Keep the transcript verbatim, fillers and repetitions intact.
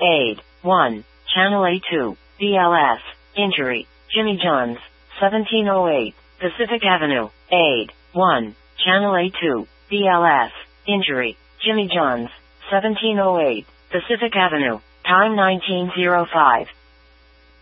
Aid. one. Channel A two. B L S. Injury. Jimmy Johns. seventeen oh eight. Pacific Avenue. Aid. one. Channel A two. B L S. Injury. Jimmy Johns. seventeen oh eight. Pacific Avenue. Time nineteen oh five.